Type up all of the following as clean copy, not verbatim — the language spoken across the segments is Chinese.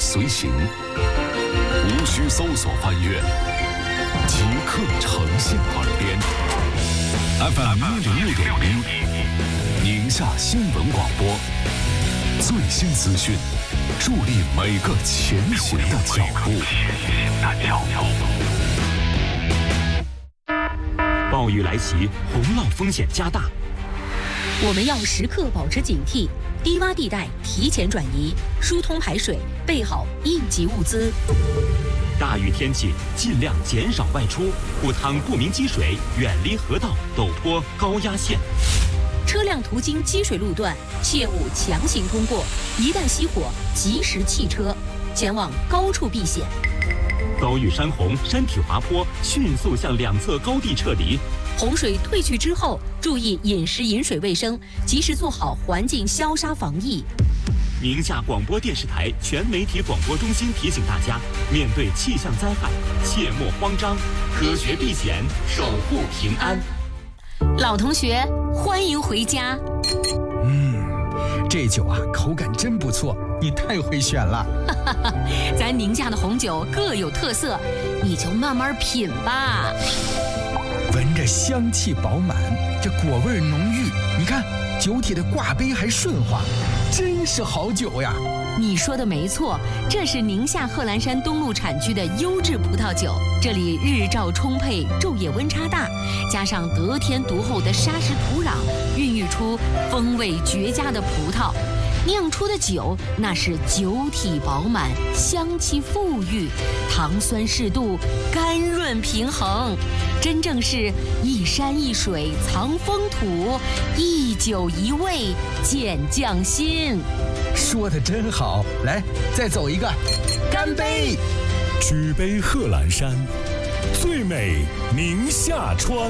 随行，无需搜索翻阅，即刻呈现耳边。FM 106.1，宁夏新闻广播，最新资讯，助力每个前行的脚步。 暴雨来袭，洪涝风险加大。 我们要时刻保持警惕，低洼地带提前转移，疏通排水，备好应急物资。 大雨天气尽量减少外出，不趟不明积水，远离河道、陡坡、高压线。 车辆途经积水路段，切勿强行通过，一旦熄火，及时弃车，前往高处避险。 遭遇山洪、山体滑坡，迅速向两侧高地撤离。 洪水退去之后，注意饮食饮水卫生，及时做好环境消杀防疫。 宁夏广播电视台全媒体广播中心提醒大家，面对气象灾害，切莫慌张，科学避险，守护平安。 老同学，欢迎回家。 这酒啊，口感真不错，你太会选了。 咱宁夏的红酒各有特色，你就慢慢品吧。 闻着香气饱满，这果味浓郁，你看酒体的挂杯还顺滑，真是好酒呀。 你说的没错，这是宁夏贺兰山东麓产区的优质葡萄酒，这里日照充沛，昼夜温差大，加上得天独厚的沙石土壤，孕育出风味绝佳的葡萄，酿出的酒那是酒体饱满，香气馥郁，糖酸适度，甘润平衡，真正是一山一水藏风土，一酒一味见匠心。 说得真好，来，再走一个，干杯！ 举杯贺兰山，最美宁夏川。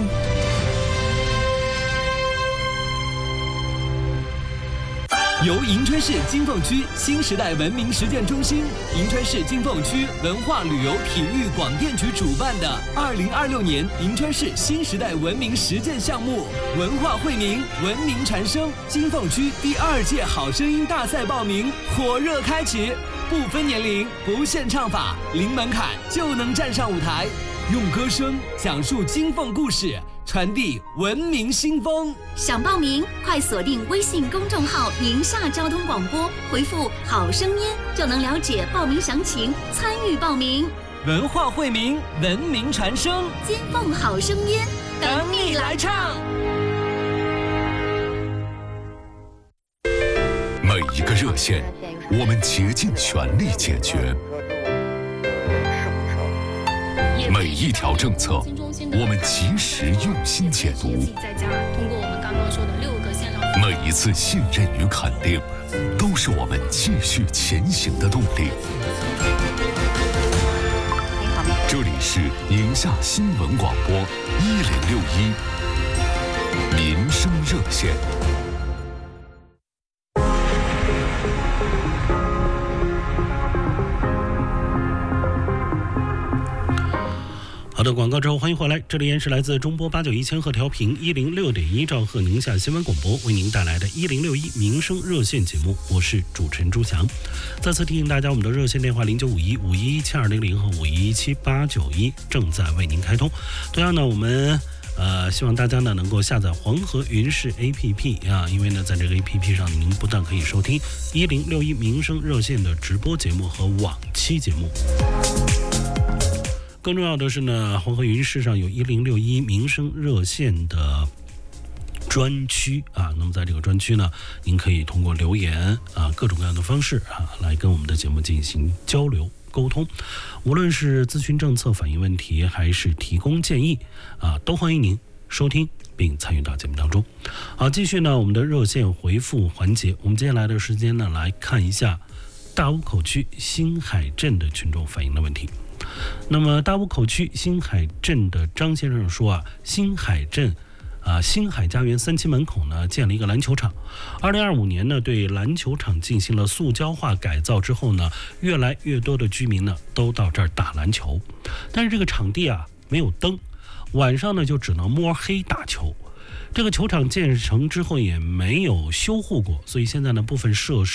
由银川市金凤区新时代文明实践中心、银川市金凤区文化旅游体育广电局主办的2026年银川市新时代文明实践项目“文化惠民，文明传声”金凤区第2届好声音大赛报名火热开启，不分年龄，不限唱法，零门槛就能站上舞台，用歌声讲述金凤故事，传递文明新风。 想报名，快锁定微信公众号“宁夏交通广播”，回复“好声音”就能了解报名详情，参与报名。 文化惠民，文明传声， 金凤好声音，等你来唱。 每一个热线，我们竭尽全力解决；每一条政策，我们及时用心解读。 在家通过我们刚刚说的6个线上， 每一次信任与肯定，都是我们继续前行的动力。这里是宁夏新闻广播1061民生热线。 好的，广告之后欢迎回来，这里依然是来自中波891千赫调频106.1兆赫宁夏新闻广播为您带来的1061民生热线节目，我是主持人朱翔。再次提醒大家，我们的热线电话0951517200和517891正在为您开通。同样呢，我们希望大家呢能够下载黄河云视 APP 啊，因为呢在这个 APP 上您不但可以收听1061民生热线的直播节目和往期节目，更重要的是呢，黄河云视上有1061民生热线的专区啊。那么在这个专区呢，您可以通过留言啊，各种各样的方式啊，来跟我们的节目进行交流沟通。无论是咨询政策、反映问题，还是提供建议啊，都欢迎您收听并参与到节目当中。好，继续呢我们的热线回复环节，我们接下来的时间呢来看一下大沽口区新海镇的群众反映的问题。那么大沽口区新海镇的张先生说啊，新海镇新海家园3期门口呢建了一个篮球场。2025年呢对篮球场进行了塑胶化改造之后呢，越来越多的居民呢都到这儿打篮球，但是这个场地啊没有灯，晚上呢就只能摸黑打球。这个球场建成之后也没有修护过，所以现在呢部分设施